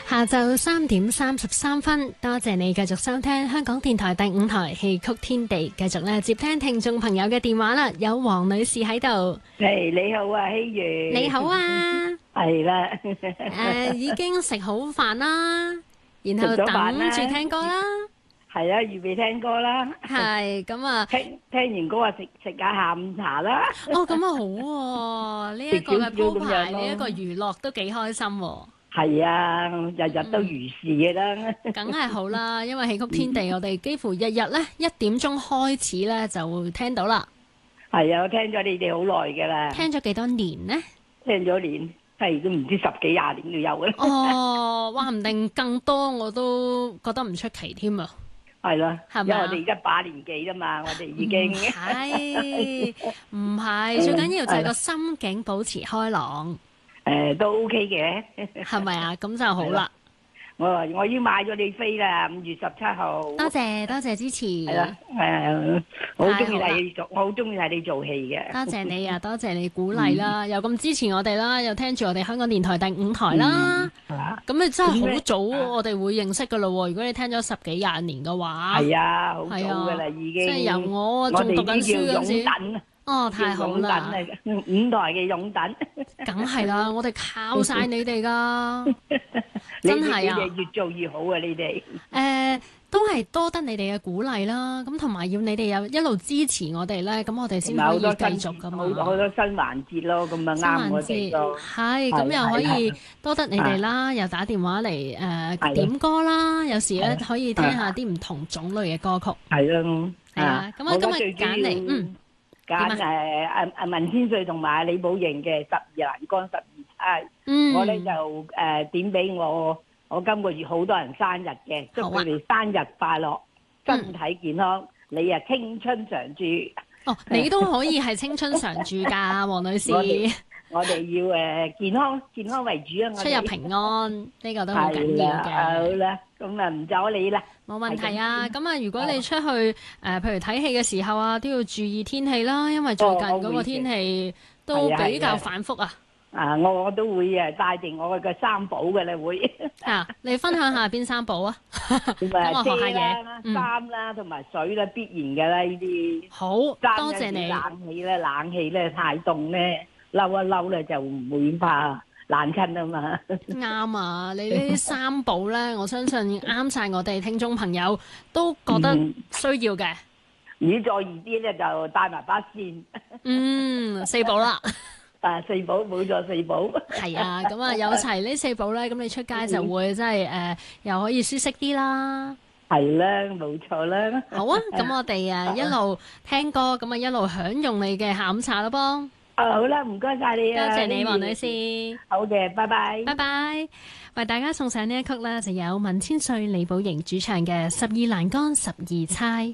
下晝3:33，多謝你繼續收聽香港電台第5台戲曲天地，繼續咧接聽聽眾朋友嘅電話啦。有黃女士喺度， 你好啊，希如。 你好啊， 係啦。 已經食好飯啦，然後等住聽歌啦。 係啊，預備聽歌啦。 係咁啊， 聽完歌啊，食下下午茶啦。 哦，咁啊好喎，呢一個嘅鋪排，呢一個娛樂都幾開心喎。 係啊，日日都如是嘅啦。 梗係好啦，因為戲曲天地我哋幾乎日日咧1點鐘開始咧就會聽到啦。 係啊，我聽咗你哋好耐㗎啦。 聽咗幾多年呢？ 聽咗年，係都唔知10幾20年都有嘅。 哦，話唔定更多，我都覺得唔出奇添啊！ 係咯， 係咪啊？ 因為我哋而家把年紀啦嘛，我哋已經唔係，最緊要就係個心境保持開朗。 都 OK 嘅， 係咪啊？咁就好啦。 我已經買咗你飛啦，5月17號。 多謝支持。 係啦，我好中意睇你做，我好中意睇你做戲嘅。 多謝你啊，多謝你鼓勵啦，又咁支持我哋啦，又聽住我哋香港電台第5台啦。咁你真係好早，我哋會認識噶咯。如果你聽咗10幾20年嘅話， 係啊，好早噶啦，已經。 即係由我仲讀緊書嗰時。哦，太好啦 ！5台嘅擁躉， 梗係啦，我哋靠晒你哋噶，真係啊！ 你哋越做越好啊！你哋都係多得你哋嘅鼓勵啦，咁同埋要你哋有一路支持我哋咧，咁我哋先可以繼續噶嘛。 好多新環節咯，咁啊啱我哋咯。 係，咁又可以多得你哋啦，又打電話嚟點歌啦，有時咧可以聽下啲唔同種類嘅歌曲。 係咯， 係啊，咁我今日揀嚟揀文千歲同埋李寶瑩嘅《十二欄杆十二釵》，我咧就點俾我今個月好多人生日嘅，祝佢哋生日快樂，身體健康，你啊青春常駐。 哦，你都可以係青春常駐㗎，黃女士。 我哋要健康為主啊！ 出入平安呢個都好緊要嘅。 好啦，咁啊唔阻你啦。 冇問題啊！咁啊，如果你出去譬如睇戲嘅時候啊，都要注意天氣啦，因為最近嗰個天氣都比較反覆啊。 我都會帶定我嘅三寶嘅咧會。 你分享下邊三寶啊？ 咁我學下嘢。衫啦，同埋水啦，必然嘅啦呢啲。 好，多謝你。 冷氣咧太凍咧，嬲一嬲咧就唔會怕冷親啊嘛。 啱啊！你呢啲三寶咧，我相信啱晒我哋聽眾朋友都覺得需要嘅。 如果再熱啲咧，就帶埋把扇。 四寶啦。 四寶冇咗四寶。 係啊，咁啊有齊呢四寶咧，咁你出街就會真係又可以舒適啲啦。 係啦，冇錯啦。 好啊，咁我哋一路聽歌，咁啊一路享用你嘅下午茶啦噃。 好啦，唔該晒你啊！ 多謝你，黃女士。 好嘅，拜拜。 拜拜。為大家送上呢一曲啦，就有文千歲、李寶瑩主唱嘅《十二欄杆十二釵》。